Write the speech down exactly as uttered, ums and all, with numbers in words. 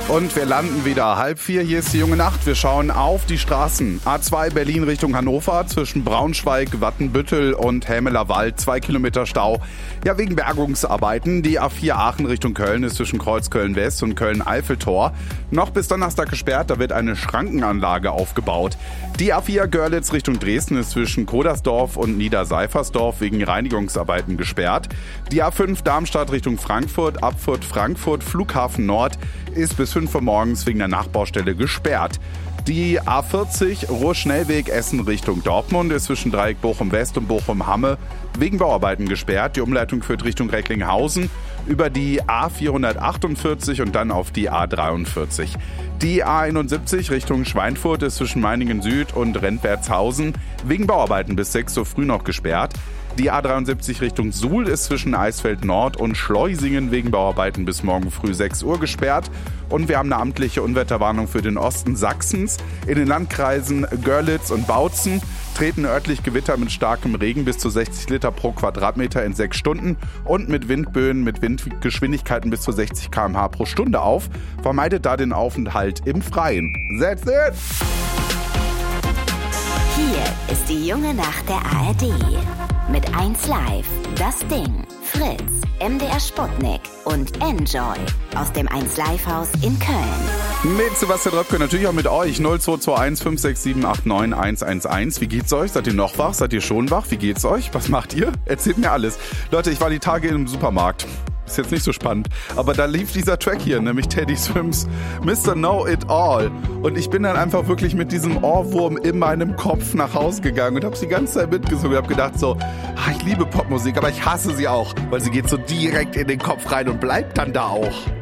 Und wir landen wieder halb vier. Hier ist die junge Nacht. Wir schauen auf die Straßen. A zwei Berlin Richtung Hannover zwischen Braunschweig, Wattenbüttel und Hämeler Wald. Zwei Kilometer Stau. Ja, wegen Bergungsarbeiten. Die A vier Aachen Richtung Köln ist zwischen Kreuzköln West und Köln-Eiffeltor noch bis Donnerstag gesperrt. Da wird eine Schrankenanlage aufgebaut. Die A vier Görlitz Richtung Dresden ist zwischen Kodersdorf und Niederseifersdorf wegen Reinigungsarbeiten gesperrt. Die A fünf Darmstadt Richtung Frankfurt, Abfurt, Frankfurt, Flughafen Nord ist bis fünf Uhr morgens wegen der Nachbaustelle gesperrt. Die A vierzig Ruhr-Schnellweg Essen Richtung Dortmund ist zwischen Dreieck Bochum-West und Bochum-Hamme wegen Bauarbeiten gesperrt. Die Umleitung führt Richtung Recklinghausen über die A vierhundertachtundvierzig und dann auf die A dreiundvierzig. Die A einundsiebzig Richtung Schweinfurt ist zwischen Meiningen Süd und Rentwertshausen wegen Bauarbeiten bis sechs Uhr früh noch gesperrt. Die A dreiundsiebzig Richtung Suhl ist zwischen Eisfeld Nord und Schleusingen wegen Bauarbeiten bis morgen früh sechs Uhr gesperrt. Und wir haben eine amtliche Unwetterwarnung für den Osten Sachsens. In den Landkreisen Görlitz und Bautzen treten örtlich Gewitter mit starkem Regen bis zu sechzig Liter pro Quadratmeter in sechs Stunden und mit Windböen mit Windgeschwindigkeiten bis zu sechzig Kilometer pro Stunde pro Stunde auf. Vermeidet da den Aufenthalt im Freien. That's it! Hier ist die junge Nacht der A R D. Mit eins Live, Das Ding, Fritz, M D R Sputnik und Enjoy aus dem eins Live Haus in Köln. Mit Sebastian Röpke, natürlich auch mit euch. null zwei zwei eins fünf sechs sieben acht neun eins eins eins. Wie geht's euch? Seid ihr noch wach? Seid ihr schon wach? Wie geht's euch? Was macht ihr? Erzählt mir alles. Leute, ich war die Tage im Supermarkt. Ist jetzt nicht so spannend. Aber da lief dieser Track hier, nämlich Teddy Swims Mister Know It All. Und ich bin dann einfach wirklich mit diesem Ohrwurm in meinem Kopf nach Hause gegangen und habe die ganze Zeit mitgesungen und habe gedacht so, ah, ich liebe Popmusik, aber ich hasse sie auch, weil sie geht so direkt in den Kopf rein und bleibt dann da auch.